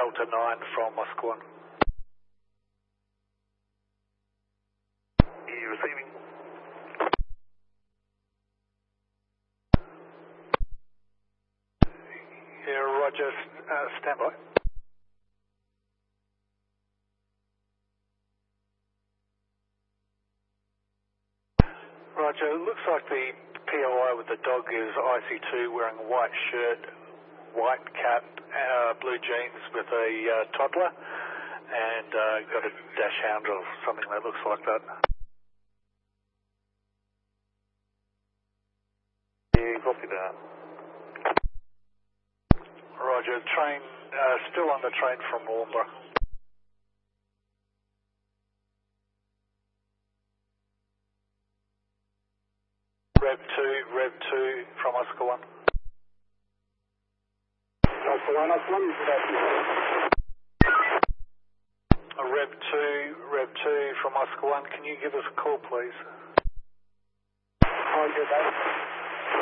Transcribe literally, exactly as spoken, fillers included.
Delta nine from Oscar one. You receiving? Yeah, Roger, uh, stand by. Roger, it looks like the P O I with the dog is I C two wearing a white shirt, white cap, uh, blue jeans with a uh, toddler, and uh, got a dash hound or something that looks like that. Yeah, copy that. Roger, train, uh, still on the train from Warmborough. Rev two, Rev two from Oscar one. Oscar one, Oscar one, Uh, Rev two, Rev two from Oscar one, can you give us a call please? Roger that.